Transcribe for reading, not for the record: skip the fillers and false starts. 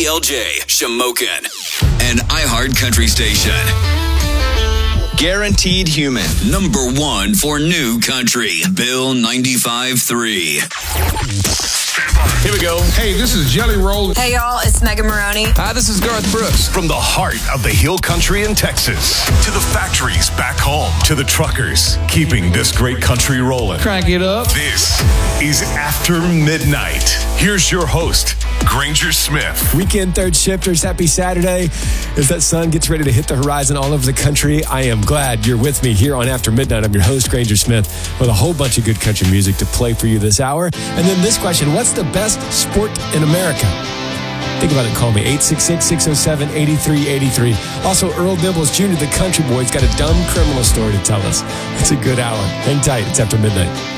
KLJ, Shamokin, an iHeart Country station. Guaranteed Human, number one for new country. Bill 95.3. Here we go. Hey, this is Jelly Roll. Hey, y'all, it's Megan Maroney. Hi, this is Garth Brooks. From the heart of the Hill Country in Texas, to the factories back home, to the truckers keeping this great country rolling. Crank it up. This is After Midnight. Here's your host, Granger Smith. Weekend third shifters, happy Saturday. As that sun gets ready to hit the horizon all over the country, I am glad you're with me here on After Midnight. I'm your host, Granger Smith, with a whole bunch of good country music to play for you this hour. And then this question, what's the best sport in America? Think about it. Call me, 866-607-8383. Also, Earl Dibbles Jr., the country boy, has got a dumb criminal story to tell us. It's a good hour. Hang tight. It's After Midnight.